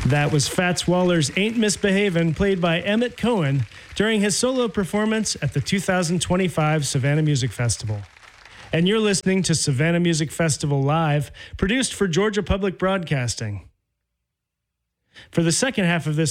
That was Fats Waller's Ain't Misbehavin', played by Emmett Cohen during his solo performance at the 2025 Savannah Music Festival. And you're listening to Savannah Music Festival Live, produced for Georgia Public Broadcasting. For the second half of this